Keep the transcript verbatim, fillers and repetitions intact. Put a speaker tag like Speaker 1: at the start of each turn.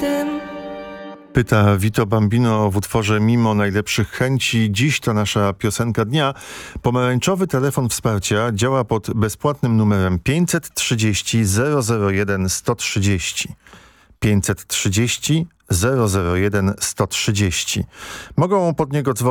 Speaker 1: tym.
Speaker 2: Pyta Vito Bambino w utworze Mimo najlepszych chęci. Dziś to nasza piosenka dnia. Pomarańczowy telefon wsparcia działa pod bezpłatnym numerem pięćset trzydzieści zero zero jeden sto trzydzieści. pięćset trzydzieści zero zero jeden sto trzydzieści. Mogą pod niego dzwonić